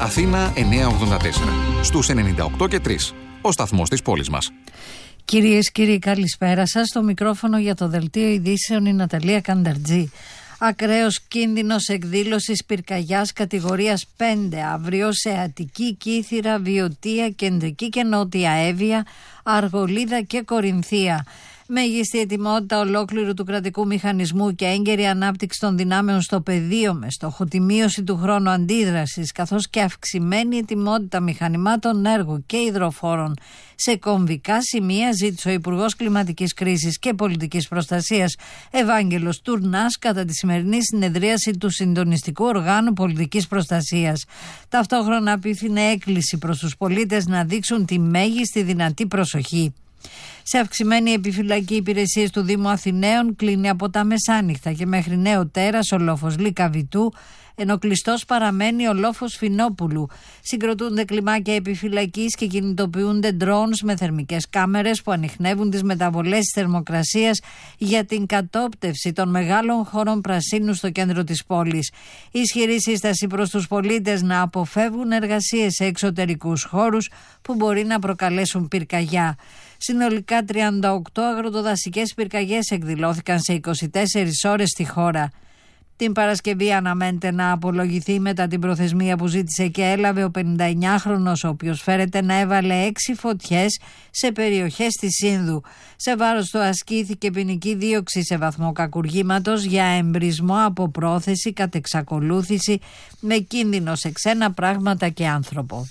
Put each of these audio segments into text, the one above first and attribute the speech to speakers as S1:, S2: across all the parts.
S1: Αθήνα 984. Στους 98,3. Ο σταθμός της πόλης μας.
S2: Κυρίες, κύριοι, καλησπέρα σας. Στο μικρόφωνο για το Δελτίο Ειδήσεων η Ναταλία Κανταρτζή. Ακραίος κίνδυνος εκδήλωσης πυρκαγιάς κατηγορίας 5 αύριο σε Αττική, Κύθυρα, Βιωτία, Κεντρική και Νότια Εύβοια, Αργολίδα και Κορινθία. Μέγιστη ετοιμότητα ολόκληρου του κρατικού μηχανισμού και έγκαιρη ανάπτυξη των δυνάμεων στο πεδίο με στόχο τη μείωση του χρόνου αντίδρασης, καθώς και αυξημένη ετοιμότητα μηχανημάτων έργου και υδροφόρων σε κομβικά σημεία, ζήτησε ο Υπουργός Κλιματικής Κρίσης και Πολιτικής Προστασίας Ευάγγελος Τουρνάς κατά τη σημερινή συνεδρίαση του Συντονιστικού Οργάνου Πολιτικής Προστασίας. Ταυτόχρονα απίθυνε έκκληση προς τους πολίτες να δείξουν τη μέγιστη δυνατή προσοχή. Σε αυξημένη επιφυλακή υπηρεσίες του Δήμου Αθηναίων κλείνει από τα μεσάνυχτα και μέχρι νέο τέρας ο λόφος Λυκαβητού, ενώ κλειστός παραμένει ο λόφος Φινόπουλου. Συγκροτούνται κλιμάκια επιφυλακής και κινητοποιούνται drones με θερμικές κάμερες που ανιχνεύουν τις μεταβολές της θερμοκρασίας για την κατόπτευση των μεγάλων χώρων πρασίνου στο κέντρο της πόλης. Ισχυρή σύσταση προς τους πολίτες να αποφεύγουν εργασίες σε εξωτερικούς χώρους που μπορεί να προκαλέσουν πυρκαγιά. Συνολικά 38 αγροτοδασικές πυρκαγιές εκδηλώθηκαν σε 24 ώρες στη χώρα. Την Παρασκευή αναμένεται να απολογηθεί μετά την προθεσμία που ζήτησε και έλαβε ο 59χρονος, ο οποίος φέρεται να έβαλε 6 φωτιές σε περιοχές της Σύνδου. Σε βάρος του ασκήθηκε ποινική δίωξη σε βαθμό κακουργήματος για εμπρισμό από πρόθεση κατ' εξακολούθηση με κίνδυνο σε ξένα πράγματα και άνθρωπο.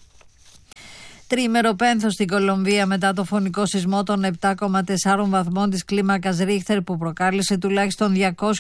S2: Τριήμερο πένθος στην Κολομβία μετά το φωνικό σεισμό των 7,4 βαθμών της κλίμακας Ρίχτερ που προκάλεσε τουλάχιστον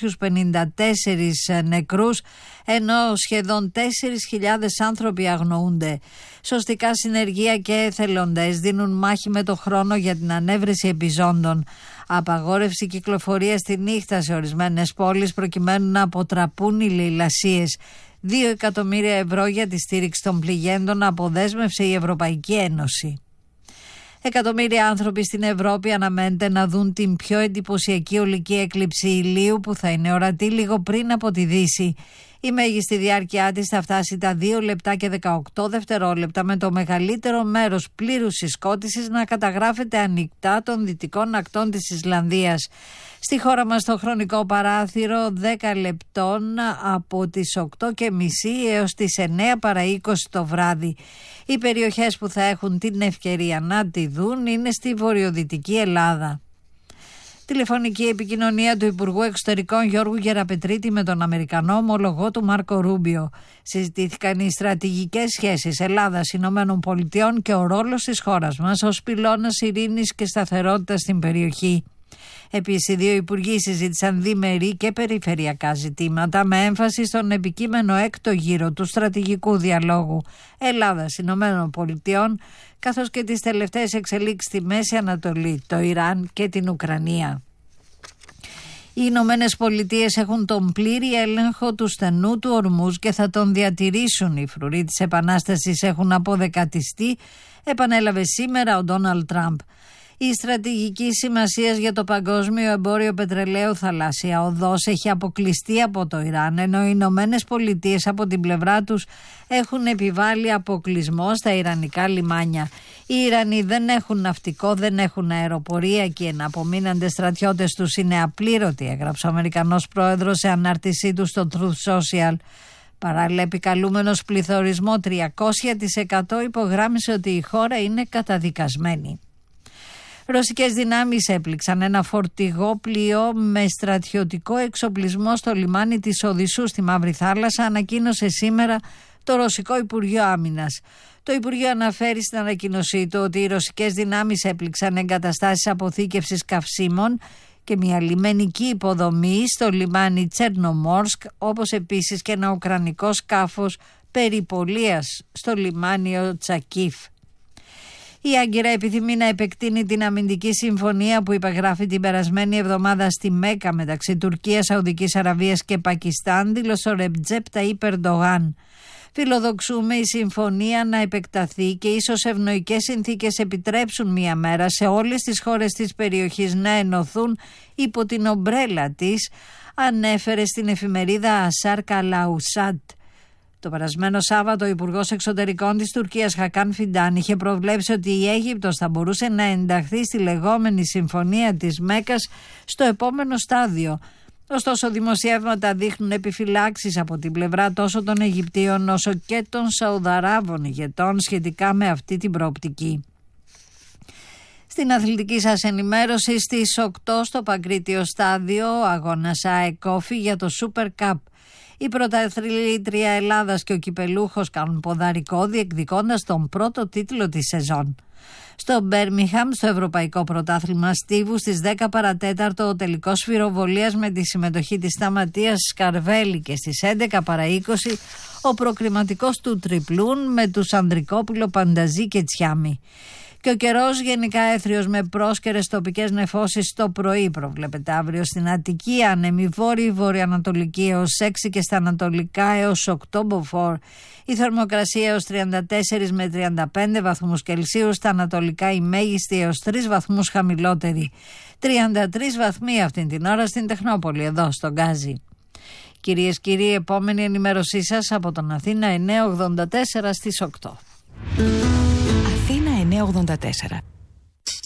S2: 254 νεκρούς, ενώ σχεδόν 4.000 άνθρωποι αγνοούνται. Σωστικά συνεργεία και εθελοντές δίνουν μάχη με το χρόνο για την ανέβρεση επιζώντων. Απαγόρευση κυκλοφορία στη νύχτα σε ορισμένες πόλεις προκειμένου να αποτραπούν οι λαιλασίες. 2 εκατομμύρια ευρώ για τη στήριξη των πληγέντων αποδέσμευσε η Ευρωπαϊκή Ένωση. Εκατομμύρια άνθρωποι στην Ευρώπη αναμένεται να δουν την πιο εντυπωσιακή ολική έκλειψη ηλίου που θα είναι ορατή λίγο πριν από τη Δύση. Η μέγιστη διάρκεια της θα φτάσει τα 2 λεπτά και 18 δευτερόλεπτα, με το μεγαλύτερο μέρος πλήρους συσκότησης να καταγράφεται ανοιχτά των δυτικών ακτών της Ισλανδίας. Στη χώρα μας το χρονικό παράθυρο 10 λεπτών από τις 8:30 έως τις 9 παρά 20 το βράδυ. Οι περιοχές που θα έχουν την ευκαιρία να τη δουν είναι στη βορειοδυτική Ελλάδα. Τηλεφωνική επικοινωνία του Υπουργού Εξωτερικών Γιώργου Γεραπετρίτη με τον Αμερικανό ομολογό του Μάρκο Ρούμπιο. Συζητήθηκαν οι στρατηγικές σχέσεις Ελλάδας-Ηνωμένων Πολιτειών και ο ρόλος της χώρας μας ως πυλώνας ειρήνης και σταθερότητας στην περιοχή. Επίσης, οι δύο υπουργοί συζήτησαν διμερή και περιφερειακά ζητήματα με έμφαση στον επικείμενο έκτο γύρο του στρατηγικού διαλόγου Ελλάδας-Ηνωμένων Πολιτειών, καθώς και τις τελευταίες εξελίξεις στη Μέση Ανατολή, το Ιράν και την Ουκρανία. Οι Ηνωμένες Πολιτείες έχουν τον πλήρη έλεγχο του στενού του Ορμούζ και θα τον διατηρήσουν. Οι φρουροί της Επανάστασης έχουν αποδεκατιστεί, επανέλαβε σήμερα ο Ντόναλντ Τραμπ. Η στρατηγική σημασία για το παγκόσμιο εμπόριο πετρελαίου θαλάσσια οδός έχει αποκλειστεί από το Ιράν, ενώ οι Ηνωμένες Πολιτείες από την πλευρά τους έχουν επιβάλει αποκλεισμό στα ιρανικά λιμάνια. Οι Ιρανοί δεν έχουν ναυτικό, δεν έχουν αεροπορία και οι εναπομείναντες στρατιώτες τους είναι απλήρωτοι, έγραψε ο Αμερικανός πρόεδρος σε ανάρτησή του στο Truth Social. Παράλληλα, επικαλούμενος πληθωρισμό 300% υπογράμμισε ότι η χώρα είναι καταδικασμένη. Ρωσικές δυνάμεις έπληξαν ένα φορτηγό πλοίο με στρατιωτικό εξοπλισμό στο λιμάνι της Οδυσσού στη Μαύρη Θάλασσα, ανακοίνωσε σήμερα το Ρωσικό Υπουργείο Άμυνας. Το Υπουργείο αναφέρει στην ανακοίνωσή του ότι οι ρωσικές δυνάμεις έπληξαν εγκαταστάσεις αποθήκευσης καυσίμων και μια λιμενική υποδομή στο λιμάνι Τσέρνομόρσκ, όπως επίσης και ένα ουκρανικό σκάφος περιπολίας στο λιμάνι Τσακίφ. Η Άγκυρα επιθυμεί να επεκτείνει την αμυντική συμφωνία που υπεγράφει την περασμένη εβδομάδα στη Μέκκα μεταξύ Τουρκίας, Σαουδικής Αραβίας και Πακιστάν, δήλωσε ο Ρετζέπ Ταΐπ Ερντογάν. Φιλοδοξούμε η συμφωνία να επεκταθεί και ίσως ευνοϊκές συνθήκες επιτρέψουν μία μέρα σε όλες τις χώρες της περιοχής να ενωθούν υπό την ομπρέλα της, ανέφερε στην εφημερίδα Ασάρ Καλαουσάτ. Το περασμένο Σάββατο, ο Υπουργός Εξωτερικών της Τουρκίας Χακάν Φιντάν είχε προβλέψει ότι η Αίγυπτος θα μπορούσε να ενταχθεί στη λεγόμενη Συμφωνία της Μέκκας στο επόμενο στάδιο. Ωστόσο, δημοσιεύματα δείχνουν επιφυλάξεις από την πλευρά τόσο των Αιγυπτίων όσο και των Σαουδαράβων ηγετών σχετικά με αυτή την προοπτική. Στην αθλητική σας ενημέρωση, στις 8 στο Παγκρίτιο Στάδιο, αγώνας ΑΕΚ Όφη για το Super Cup. Η πρωταθλήτρια Ελλάδας και ο κυπελούχος κάνουν ποδαρικό διεκδικώντας τον πρώτο τίτλο της σεζόν. Στο Μπέρμιχαμ, στο Ευρωπαϊκό Πρωτάθλημα Στίβου, στις 10 παρατέταρτο ο τελικός σφυροβολίας με τη συμμετοχή της Σταματίας Σκαρβέλη και στις 11 παρά 20 ο προκριματικός του τριπλούν με τους Ανδρικόπουλο, Πανταζή και Τσιάμι. Και ο καιρός γενικά έθριος με πρόσκαιρες τοπικές νεφώσεις το πρωί προβλέπεται αύριο στην Αττική, άνεμη βόρειη βορειοανατολική έως 6 και στα ανατολικά έως 8 μποφόρ. Η θερμοκρασία έως 34 με 35 βαθμούς Κελσίου, στα ανατολικά η μέγιστη έως 3 βαθμούς χαμηλότερη. 33 βαθμοί αυτήν την ώρα στην Τεχνόπολη, εδώ στον Γκάζι. Κυρίες και κύριοι, επόμενη ενημέρωσή σας από τον Αθήνα 984 στις 8.
S3: Αθήνα 984.